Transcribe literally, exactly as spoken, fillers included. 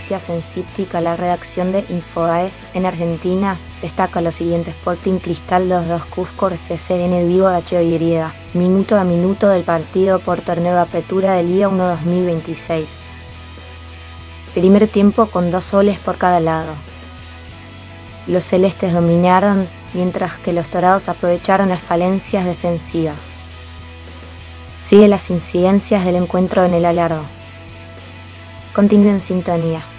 noticias en Cíptica, la redacción de Infobae en Argentina destaca lo siguiente: Sporting Cristal dos dos Cusco F C en el vivo H Y, minuto a minuto del partido por torneo de apertura del día uno dos mil veintiséis. Primer tiempo con dos soles por cada lado. Los celestes dominaron, mientras que los dorados aprovecharon las falencias defensivas. Sigue las incidencias del encuentro en el alardo. Continúe en sintonía.